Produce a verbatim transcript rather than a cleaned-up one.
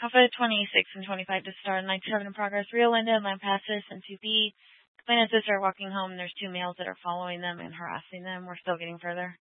Alpha twenty-six and twenty-five to Star ninety-seven in progress. Rio Linda and Lampasas and two B. Complainant and sister are walking home. There's two males that are following them and harassing them. We're still getting further.